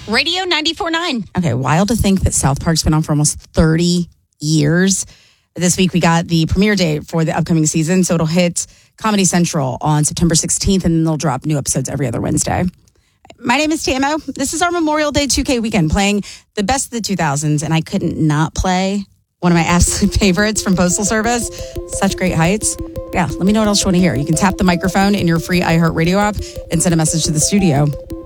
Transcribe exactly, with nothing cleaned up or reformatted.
Radio ninety-four point nine. Okay, wild to think that South Park's been on for almost thirty years. This week we got the premiere date for the upcoming season, so it'll hit Comedy Central on September sixteenth, and then they'll drop new episodes every other Wednesday. My name is Tamo. This is our Memorial Day two K weekend, playing the best of the two thousands, and I couldn't not play one of my absolute favorites from Postal Service, Such Great Heights. Yeah, let me know what else you want to hear. You can tap the microphone in your free iHeartRadio app and send a message to the studio.